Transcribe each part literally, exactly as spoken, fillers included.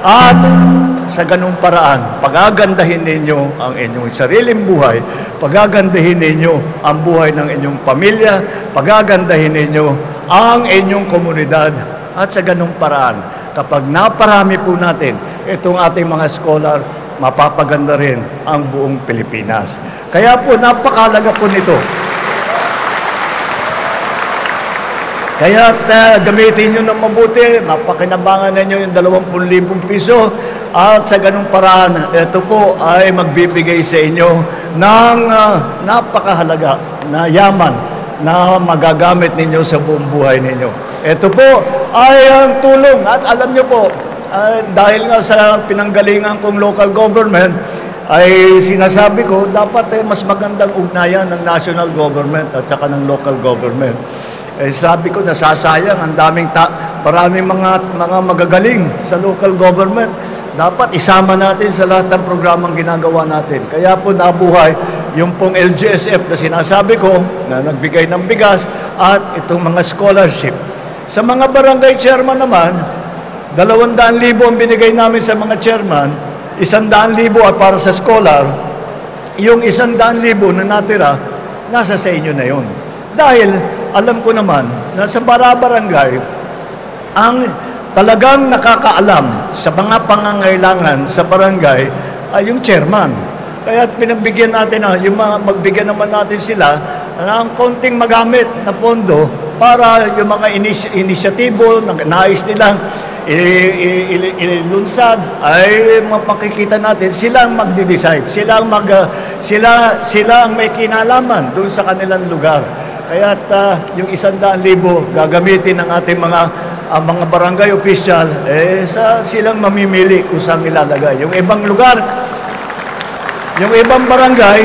At sa ganung paraan, pagagandahin ninyo ang inyong sariling buhay, pagagandahin ninyo ang buhay ng inyong pamilya, pagagandahin ninyo ang inyong komunidad. At sa ganung paraan, kapag naparami po natin itong ating mga scholar, mapapaganda rin ang buong Pilipinas. Kaya po, napakalaga po nito. Kaya uh, gamitin nyo ng mabuti, mapakinabangan ninyo yung dalawampu libong piso at sa ganung paraan, ito po ay magbibigay sa inyo ng uh, napakahalaga na yaman na magagamit ninyo sa buong buhay ninyo. Ito po ay ang tulong at alam nyo po, uh, dahil nga sa pinanggalingan kong local government, ay sinasabi ko, dapat eh, mas magandang ugnayan ng national government at saka ng local government. Eh, sabi ko, nasasayang ang daming ta maraming mga mga magagaling sa local government. Dapat isama natin sa lahat ng programang ginagawa natin. Kaya po nabuhay yung pong L G S F na sinasabi ko na nagbigay ng bigas at itong mga scholarship. Sa mga barangay chairman naman, dalawang daan libo ang binigay namin sa mga chairman, isang daan libo ay para sa scholar, yung isang daan libo na natira, nasa sa inyo na yun. Dahil alam ko naman na sa bara-barangay, ang talagang nakakaalam sa mga pangangailangan sa barangay ay yung chairman. Kaya pinabigyan natin, na, yung mga, magbigyan naman natin sila ng konting magamit na pondo para yung mga inis inisyatibo na nais nilang ilunsad ay mapakikita natin silang magde-decide, silang mag uh, sila sila ang may kinalaman doon sa kanilang lugar. Kaya uh, yung isang daan libo gagamitin ng ating mga uh, mga barangay official, eh, sa silang mamimili kung saan ilalagay. Yung ibang lugar, yung ibang barangay,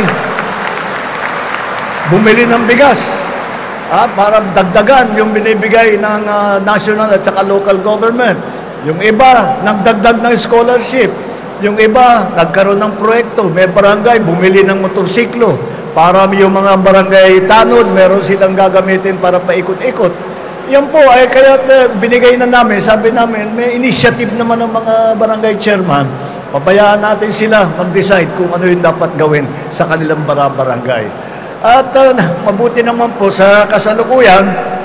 bumili ng bigas ah, para dagdagan yung binibigay ng uh, national at saka local government. Yung iba, nagdagdag ng scholarship. Yung iba, nagkaroon ng proyekto. May barangay, bumili ng motorsiklo. Para yung mga barangay tanod, meron silang gagamitin para paikot-ikot. Yan po, ay kaya uh, binigay na namin, sabi namin, may initiative naman ng mga barangay chairman. Pabayaan natin sila mag-decide kung ano yung dapat gawin sa kanilang barangay. At uh, mabuti naman po sa kasalukuyan,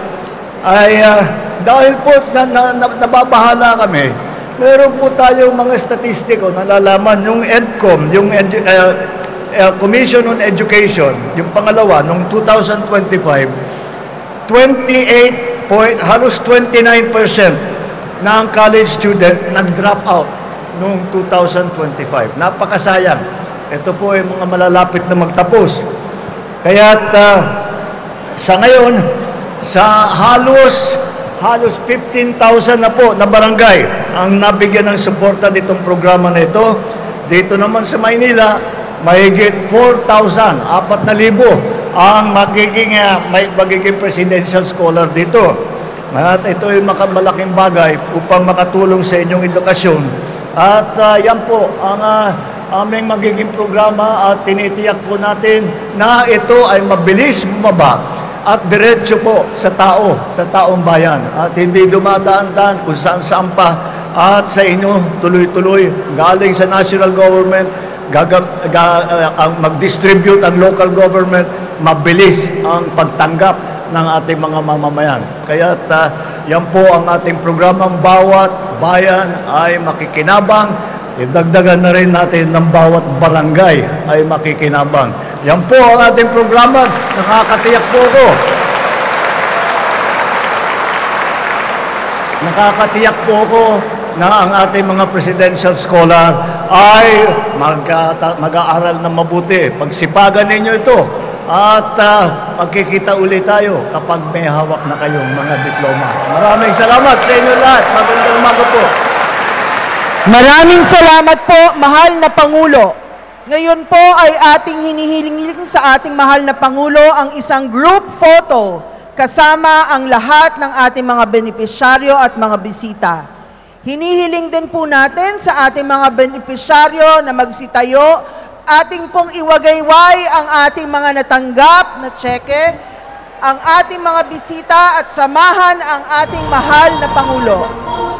ay uh, dahil po na, na, na, nababahala kami, meron po tayong mga statistiko na nalalaman, yung EDCOM, yung edu, uh, Uh, Commission on Education, yung pangalawa, noong two thousand twenty-five, twenty-eight point, halos twenty-nine percent na ang college student nag-drop out noong two thousand twenty-five. Napakasayang. Ito po ay mga malalapit na magtapos. Kaya't uh, sa ngayon, sa halos halos fifteen thousand na po na barangay ang nabigyan ng suporta nitong programa na ito. Dito naman sa Maynila, mahigit four thousand, apat na libo ang magiging, uh, may, magiging presidential scholar dito. At ito ay malaking bagay upang makatulong sa inyong edukasyon. At uh, yan po ang uh, aming magiging programa at tinitiyak po natin na ito ay mabilis bumaba at diretso po sa tao, sa taong bayan. At hindi dumadaan-daan kung saan-saan pa at sa inyo tuloy-tuloy galing sa national government, Gagam, ga, uh, ang mag-distribute ang local government, mabilis ang pagtanggap ng ating mga mamamayan. Kaya uh, yan po ang ating programang bawat bayan ay makikinabang. Idagdagan na rin natin ng bawat barangay ay makikinabang. Yan po ang ating programa. Nakakatiyak po ko. Nakakatiyak po ko na ang ating mga presidential scholar ay mag-aaral na mabuti. Pagsipagan ninyo ito at uh, magkikita ulit tayo kapag may hawak na kayong mga diploma. Maraming salamat sa inyo lahat. Magandang umaga po. Maraming salamat po, mahal na Pangulo. Ngayon po ay ating hinihiling sa ating mahal na Pangulo ang isang group photo kasama ang lahat ng ating mga benepisyaryo at mga bisita. Hinihiling din po natin sa ating mga benepisyaryo na magsitayo, ating pong iwagayway ang ating mga natanggap na tseke, ang ating mga bisita at samahan ang ating mahal na Pangulo.